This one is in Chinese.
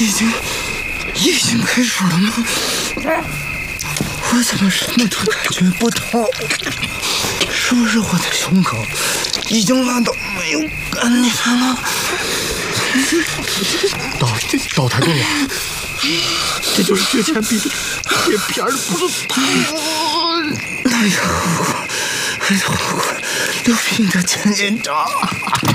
已经开始了吗？我怎么什么都感觉不到？是不是我的胸口已经烂到没有感觉了？ 刀太钝了，这就是削铅笔的铁片不是太…… 那要不留病的前进章。